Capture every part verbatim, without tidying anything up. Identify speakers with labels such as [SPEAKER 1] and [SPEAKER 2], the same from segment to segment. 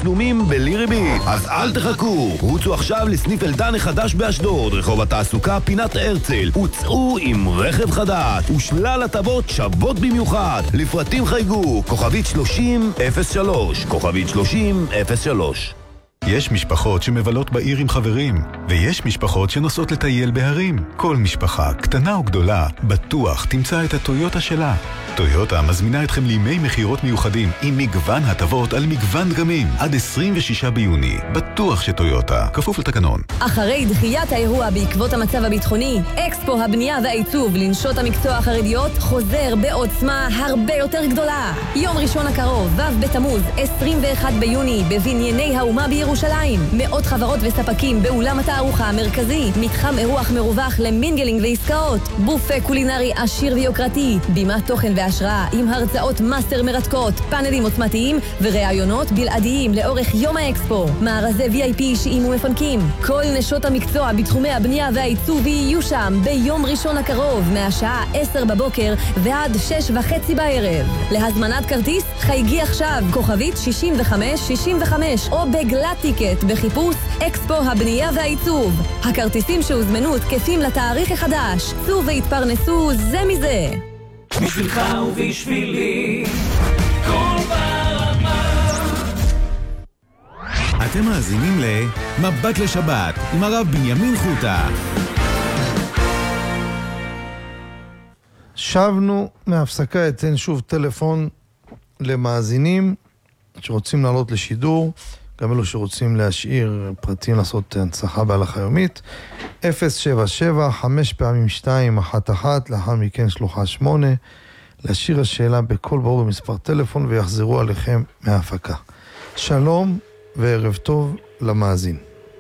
[SPEAKER 1] תשלומים בלי ריבית. אז אל תחכו, רוצו עכשיו לסניף אלדן החדש באשדוד, רחוב התעסוקה פינת הרצל. הוצאו עם רכב חדש ושלל הטבות שוות במיוחד. לפרטים חייגו כוכבית שלושים אפס שלוש, כוכבית שלושים אפס שלוש.
[SPEAKER 2] יש משפחות שמבלות בעיר עם חברים, ויש משפחות שנוסעות לטייל בהרים. כל משפחה, קטנה או גדולה, בטוח תמצא את הטויוטה שלה. טויוטה מזמינה אתכם לימי מחירות מיוחדים עם מגוון הטבות על מגוון דגמים עד עשרים ושישה ביוני. בטוח שטויוטה, כפוף לתקנון.
[SPEAKER 3] אחרי דחיית האירוע בעקבות המצב הביטחוני, אקספו הבנייה והעיצוב לנשות המקצוע החרדיות חוזר בעוצמה הרבה יותר גדולה. יום ראשון הקרוב, ו' בתמוז, עשרים ואחד ביוני, בבנייני האומה בירושלים. מאות חברות וספקים באולם התערוכה המרכזי, מתחם אירוח מרווח למינגלינג ועסקאות, בופה קולינרי עשיר ויוקרתי, בימת תוכן והשראה עם הרצאות מאסטר מרתקות, פאנלים עוצמתיים וראיונות בלעדיים לאורך יום האקספו, מארזי וי איי פי אישיים ומפנקים. כל נשות המקצוע בתחומי הבנייה והעיצוב יהיו שם ביום ראשון הקרוב מהשעה עשר בבוקר ועד שש וחצי בערב. להזמנת כרטיס חייגי עכשיו כוכבית שישים וחמש שישים וחמש או בגלת טיקט בחיפוש אקספו הבנייה והעיצוב. הכרטיסים שהוזמנו תקפים לתאריך החדש. צאו והתפרנסו זה מזה.
[SPEAKER 4] בשבילך ובשבילי כל ברמה.
[SPEAKER 5] אתם מאזינים למבט לשבת עם הרב בנימין חוטה.
[SPEAKER 6] שבנו מהפסקה, אתן שוב טלפון למאזינים שרוצים לעלות לשידור, גם אלו שרוצים להשאיר פרטים לעשות הנצחה בהלכה יומית. אפס שבע שבע חמש פעמים שתיים אחת אחת, לאחר מכן שלוחה שמונה, להשאיר השאלה בכל ברור במספר טלפון ויחזרו עליכם מההפקה. שלום וערב טוב למאזין.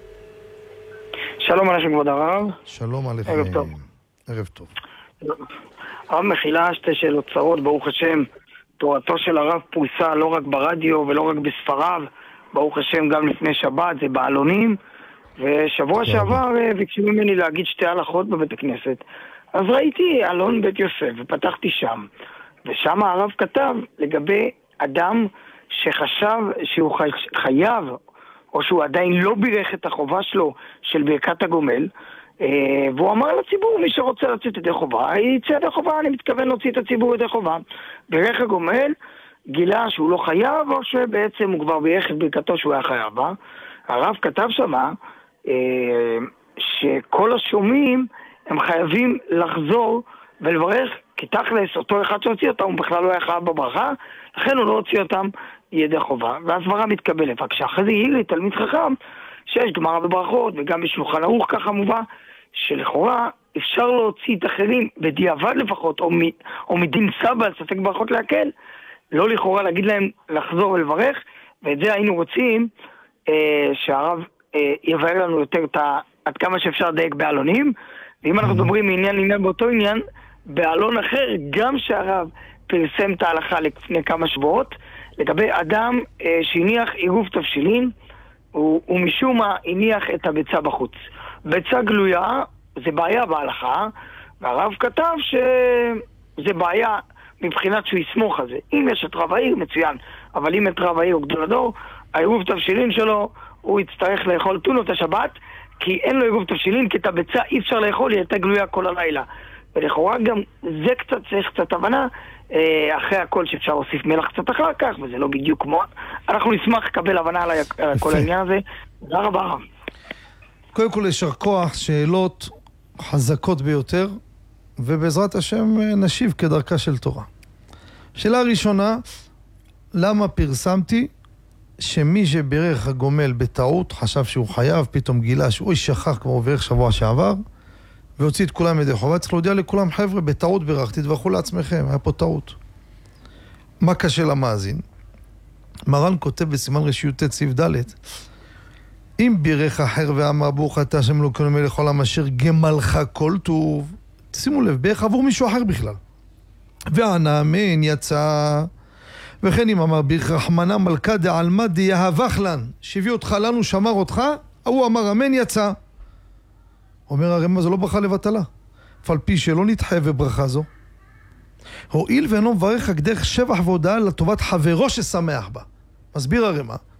[SPEAKER 7] שלום עליכם כבוד הרב.
[SPEAKER 6] שלום עליכם.
[SPEAKER 7] ערב טוב.
[SPEAKER 6] ערב טוב.
[SPEAKER 7] הרב מחילה שתי שאלות צרות, ברוך השם. תורתו של הרב פורסה לא רק ברדיו ולא רק בספריו, ברוך השם גם לפני שבת, זה בעלונים, ושבוע שעבר ביקשו ממני להגיד שתי הלכות בבית הכנסת. אז ראיתי אלון בית יוסף ופתחתי שם, ושם הרב כתב לגבי אדם שחשב שהוא חייב, או שהוא עדיין לא בירך את החובה שלו של ברכת הגומל, והוא אמר לציבור, מי שרוצה לצאת ידי חובה, יצא ידי חובה, אני מתכוון להוציא את הציבור ידי חובה. בירך הגומל, גילה שהוא לא חייב, או שבעצם הוא כבר בירך את ברכתו שהוא היה חייב בה. הרב כתב שמה, שכל השומעים הם חייבים לחזור ולברך, כי תכלס, אותו אחד שהוציא אותם, הוא בכלל לא היה חייב בברכה, לכן הוא לא הוציא אותם ידי חובה, והסברה מתקבלת. רק שאחרי זה יהיה לי תלמיד חכם, שיש גמרא בברכות, וגם בשולחן ערוך ככה מובא, שלכאורה אפשר להוציא את אחרים, בדיעבד לפחות, או, מ, או מדין סבא, ספק ברכות להקל, לא לכאורה להגיד להם לחזור ולברך, ואת זה היינו רוצים אה, שהרב אה, יבהר לנו יותר את ה, עד כמה שאפשר לדייק בעלונים, ואם אנחנו מדברים מעניין לעניין באותו עניין, בעלון אחר, גם שהרב פרסם את ההלכה לפני כמה שבועות, לגבי אדם אה, שהניח עירוב תבשילין, הוא, הוא משום מה הניח את הביצה בחוץ. ביצה גלויה זה בעיה בהלכה, והרב כתב שזה בעיה מבחינת שהוא יסמוך על זה. אם יש את רב העיר, מצוין, אבל אם את רב העיר הוא גדול הדור, העירוב תבשילין שלו, הוא יצטרך לאכול טונות השבת, כי אין לו עירוב תבשילין, כי את הביצה אי אפשר לאכול, היא הייתה גלויה כל הלילה. ולכאורה גם זה קצת צריך קצת הבנה, אחרי הכל שאפשר להוסיף מלח קצת אחר כך, וזה לא בדיוק כמו... אנחנו נשמח לקבל הבנה על כל העניין הזה. תודה רבה.
[SPEAKER 6] קודם כל ישר כוח, שאלות חזקות ביותר, ובעזרת השם נשיב כדרכה של תורה. שאלה ראשונה, למה פרסמתי שמי שבירך הגומל בטעות, חשב שהוא חייב, פתאום גילה שהוא שכח כמו בירך שבוע שעבר, והוציא את כולם ידי חובה, צריך להודיע לכולם, חבר'ה, בטעות בירכתי, תברכו לעצמכם, היה פה טעות. מה קשה למאזין? מרן כותב בסימן רשיות סעיף ד', אם בירך אחר ואמר ברוך אתה השם אלוקינו מלך העולם אשר גמלך כל טוב, שימו לב, בירך עבור מישהו אחר בכלל. וענה אמן יצא, וכן אם אמר בירך רחמנה מלכה דעלמא דיהבך לן, שהביא אותך לנו, שמר אותך, הוא אמר אמן יצא. אומר הרמ"א, זה לא ברכה לבטלה, אף על פי שלא נדחה בברכה זו, הואיל ואינו מברך רק דרך שבח והודעה לטובת חברו ששמח בה. מסביר הרמ"א,